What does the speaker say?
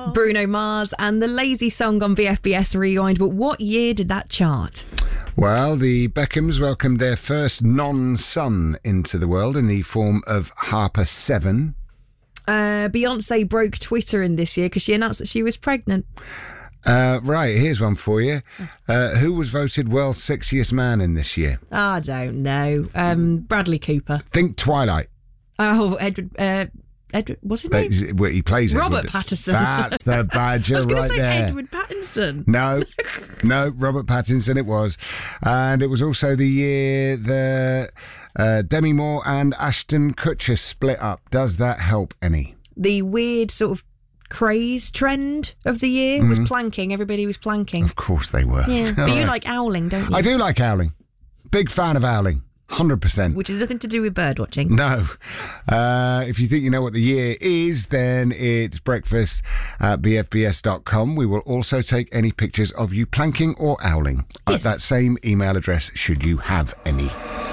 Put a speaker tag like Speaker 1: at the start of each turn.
Speaker 1: Bruno Mars and the Lazy Song on BFBS Rewind. But what year did that chart?
Speaker 2: Well, the Beckhams welcomed their first non-son into the world in the form of Harper 7.
Speaker 1: Beyonce broke Twitter in this year because she announced that she was pregnant.
Speaker 2: Right, here's one for you. Who was voted world's sexiest man in this year?
Speaker 1: I don't know. Bradley Cooper.
Speaker 2: Think Twilight.
Speaker 1: Oh, Edward, what's his name?
Speaker 2: He plays
Speaker 1: Robert
Speaker 2: Edward.
Speaker 1: Pattinson.
Speaker 2: That's the badger
Speaker 1: I was
Speaker 2: right
Speaker 1: say
Speaker 2: there.
Speaker 1: Edward Pattinson.
Speaker 2: No, Robert Pattinson it was. And it was also the year that Demi Moore and Ashton Kutcher split up. Does that help any?
Speaker 1: The weird sort of craze trend of the year was planking. Everybody was planking.
Speaker 2: Of course they were.
Speaker 1: Yeah, but you
Speaker 2: Right.
Speaker 1: like owling, don't you?
Speaker 2: I do like owling. Big fan of owling. 100%.
Speaker 1: Which has nothing to do with bird watching.
Speaker 2: No. If you think you know what the year is, then it's breakfast at bfbs.com. We will also take any pictures of you planking or owling at that same email address, should you have any.